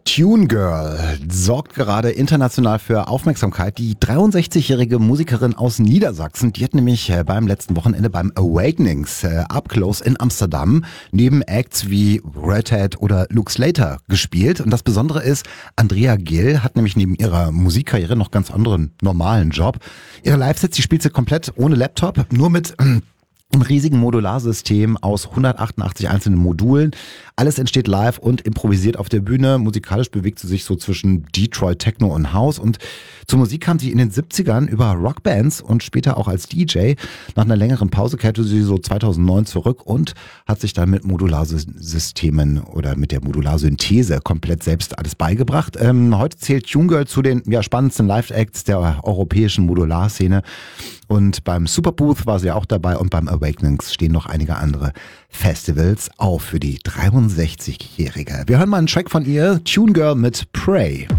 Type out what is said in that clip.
Tune Girl sorgt gerade international für Aufmerksamkeit. Die 63-jährige Musikerin aus Niedersachsen, die hat nämlich beim letzten Wochenende beim Awakenings Up Close in Amsterdam neben Acts wie Red Hat oder Luke Slater gespielt. Und das Besondere ist, Andrea Gil hat nämlich neben ihrer Musikkarriere noch ganz anderen normalen Job. Ihre Live-Sets, die spielt sie komplett ohne Laptop, nur mit im riesigen Modularsystem aus 188 einzelnen Modulen. Alles entsteht live und improvisiert auf der Bühne. Musikalisch bewegt sie sich so zwischen Detroit, Techno und House. Und zur Musik kam sie in den 70ern über Rockbands und später auch als DJ. Nach einer längeren Pause kehrte sie so 2009 zurück und hat sich dann mit Modularsystemen oder mit der Modularsynthese komplett selbst alles beigebracht. Heute zählt Tune Girl zu den spannendsten Live-Acts der europäischen Modularszene. Und beim Superbooth war sie auch dabei und beim Awakenings stehen noch einige andere Festivals auf für die 63-Jährige. Wir hören mal einen Track von ihr, Tune Girl mit Pray.